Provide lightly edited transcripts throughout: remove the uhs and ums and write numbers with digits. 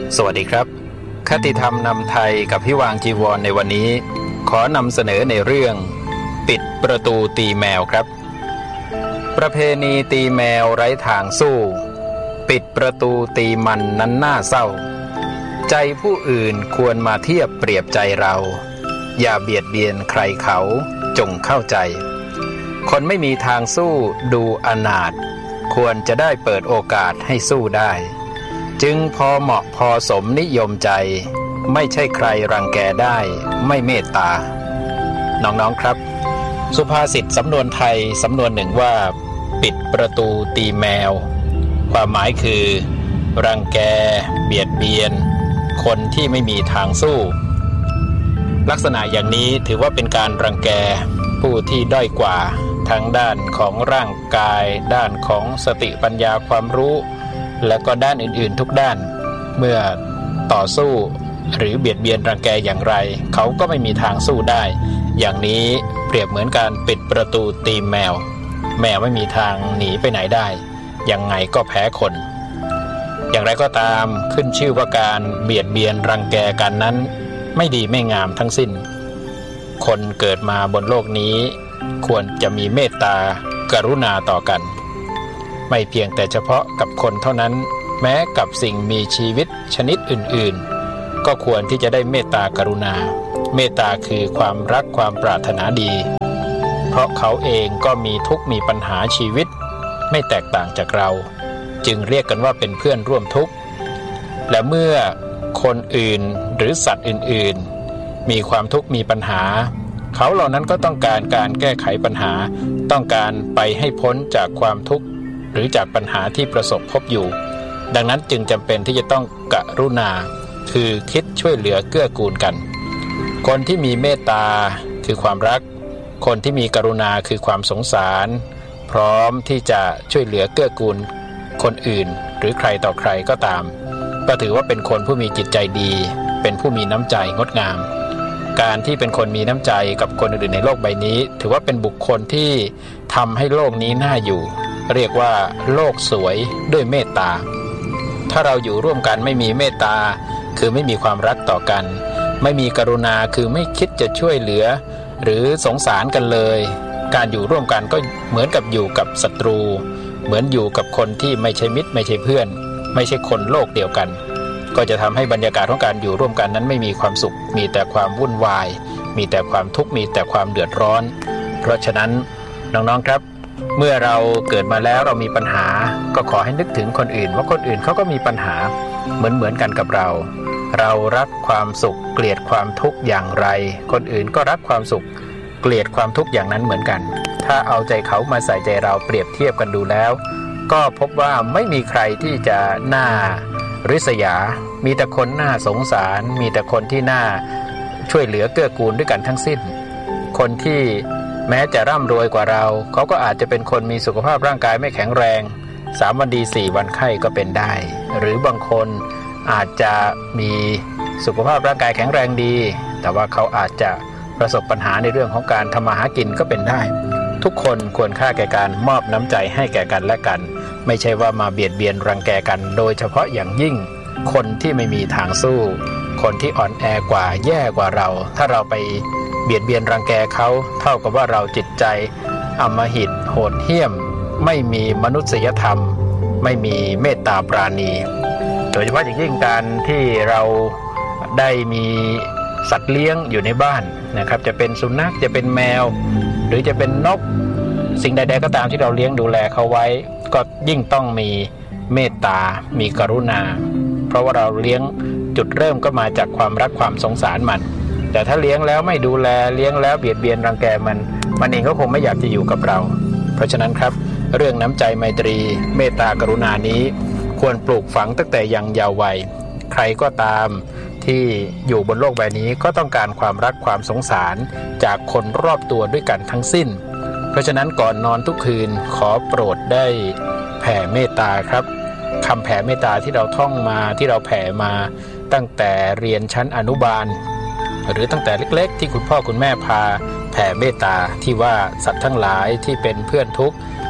สวัสดีครับคติธรรมนำไทยกับพี่วางจีวรในวันนี้ขอนำเสนอในเรื่องปิดประตูตีแมวครับประเพณีตีแมวไร้ทางสู้ปิดประตูตีมันนั้นน่าเศร้าใจผู้อื่นควรมาเทียบเปรียบใจเราอย่าเบียดเบียนใครเขาจงเข้าใจคนไม่มีทางสู้ดูอนาถควรจะได้เปิดโอกาสให้สู้ได้จึงพอเหมาะพอสมนิยมใจไม่ใช่ใครรังแกได้ไม่เมตตาน้องๆครับสุภาษิตสำนวนไทยสำนวนหนึ่งว่าปิดประตูตีแมวความหมายคือรังแกเบียดเบียนคนที่ไม่มีทางสู้ลักษณะอย่างนี้ถือว่าเป็นการรังแกผู้ที่ด้อยกว่าทั้งด้านของร่างกายด้านของสติปัญญาความรู้และก็ด้านอื่นๆทุกด้านเมื่อต่อสู้หรือเบียดเบียนรังแกอย่างไรเขาก็ไม่มีทางสู้ได้อย่างนี้เปรียบเหมือนการปิดประตูตีแมวแมวไม่มีทางหนีไปไหนได้ยังไงก็แพ้คนอย่างไรก็ตามขึ้นชื่อว่าการเบียดเบียนรังแกกันนั้นไม่ดีไม่งามทั้งสิ้นคนเกิดมาบนโลกนี้ควรจะมีเมตตากรุณาต่อกันไม่เพียงแต่เฉพาะกับคนเท่านั้นแม้กับสิ่งมีชีวิตชนิดอื่นๆก็ควรที่จะได้เมตตากรุณาเมตตาคือความรักความปรารถนาดีเพราะเขาเองก็มีทุกข์มีปัญหาชีวิตไม่แตกต่างจากเราจึงเรียกกันว่าเป็นเพื่อนร่วมทุกข์และเมื่อคนอื่นหรือสัตว์อื่นๆมีความทุกข์มีปัญหาเขาเหล่านั้นก็ต้องการการแก้ไขปัญหาต้องการไปให้พ้นจากความทุกข์หรือจากปัญหาที่ประสบพบอยู่ดังนั้นจึงจำเป็นที่จะต้องกรุณาคือคิดช่วยเหลือเกื้อกูลกันคนที่มีเมตตาคือความรักคนที่มีกรุณาคือความสงสารพร้อมที่จะช่วยเหลือเกื้อกูลคนอื่นหรือใครต่อใครก็ตามก็ถือว่าเป็นคนผู้มีจิตใจดีเป็นผู้มีน้ำใจงดงามการที่เป็นคนมีน้ำใจกับคนอื่นในโลกใบนี้ถือว่าเป็นบุคคลที่ทำให้โลกนี้น่าอยู่เรียกว่าโลกสวยด้วยเมตตาถ้าเราอยู่ร่วมกันไม่มีเมตตาคือไม่มีความรักต่อกันไม่มีกรุณาคือไม่คิดจะช่วยเหลือหรือสงสารกันเลยการอยู่ร่วมกันก็เหมือนกับอยู่กับศัตรูเหมือนอยู่กับคนที่ไม่ใช่มิตรไม่ใช่เพื่อนไม่ใช่คนโลกเดียวกันก็จะทำให้บรรยากาศของการอยู่ร่วมกันนั้นไม่มีความสุขมีแต่ความวุ่นวายมีแต่ความทุกข์มีแต่ความเดือดร้อนเพราะฉะนั้นน้องๆครับเมื่อเราเกิดมาแล้วเรามีปัญหาก็ขอให้นึกถึงคนอื่นว่าคนอื่นเขาก็มีปัญหาเหมือนกันกับเรารักความสุขเกลียดความทุกข์อย่างไรคนอื่นก็รักความสุขเกลียดความทุกข์อย่างนั้นเหมือนกันถ้าเอาใจเขามาใส่ใจเราเปรียบเทียบกันดูแล้วก็พบว่าไม่มีใครที่จะน่าริษยามีแต่คนน่าสงสารมีแต่คนที่น่าช่วยเหลือเกื้อกูลด้วยกันทั้งสิ้นคนที่แม้จะร่ำรวยกว่าเราเขาก็อาจจะเป็นคนมีสุขภาพร่างกายไม่แข็งแรง3 วันดี4 วันไข้ก็เป็นได้หรือบางคนอาจจะมีสุขภาพร่างกายแข็งแรงดีแต่ว่าเขาอาจจะประสบปัญหาในเรื่องของการทำมาหากินก็เป็นได้ทุกคนควรค่าแก่การมอบน้ำใจให้แก่กันและกันไม่ใช่ว่ามาเบียดเบียนรังแกกันโดยเฉพาะอย่างยิ่งคนที่ไม่มีทางสู้คนที่อ่อนแอกว่าแย่กว่าเราถ้าเราไปเบียดเบียนรังแกเขาเท่ากับว่าเราจิตใจอำมหิตโหดเหี้ยมไม่มีมนุษยธรรมไม่มีเมตตาปราณีโดยเฉพาะอย่างยิ่งการที่เราได้มีสัตว์เลี้ยงอยู่ในบ้านนะครับจะเป็นสุนัขจะเป็นแมวหรือจะเป็นนกสิ่งใดๆก็ตามที่เราเลี้ยงดูแลเขาไว้ก็ยิ่งต้องมีเมตตามีกรุณาเพราะว่าเราเลี้ยงจุดเริ่มก็มาจากความรักความสงสารมันแต่ถ้าเลี้ยงแล้วไม่ดูแลเลี้ยงแล้วเบียดเบียนรังแกมันเองก็คงไม่อยากจะอยู่กับเราเพราะฉะนั้นครับเรื่องน้ำใจไมตรีเมตตากรุณานี้ควรปลูกฝังตั้งแต่ยังเยาว์วัยใครก็ตามที่อยู่บนโลกใบนี้ก็ต้องการความรักความสงสารจากคนรอบตัวด้วยกันทั้งสิ้นเพราะฉะนั้นก่อนนอนทุกคืนขอโปรดได้แผ่เมตตาครับคำแผ่เมตตาที่เราท่องมาที่เราแผ่มาตั้งแต่เรียนชั้นอนุบาลหรือตั้งแต่เล็กๆที่คุณพ่อคุณแม่พาแผ่เมตตาที่ว่าสัตว์ทั้งหลายที่เป็นเพื่อนทุกข์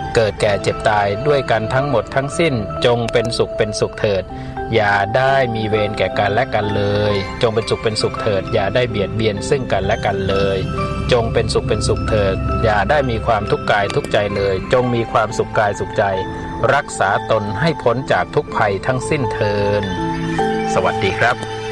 เกิดแก่เจ็บตายด้วยกันทั้งหมดทั้งสิ้นจงเป็นสุขเถิดอย่าได้มีเวรแก่กันและกันเลยจงเป็นสุขเถิดอย่าได้เบียดเบียนซึ่งกันและกันเลยจงเป็นสุขเถิดอย่าได้มีความทุกข์กายทุกข์ใจเลยจงมีความสุขกายสุขใจรักษาตนให้พ้นจากทุกภัยทั้งสิ้นเทอญสวัสดีครับ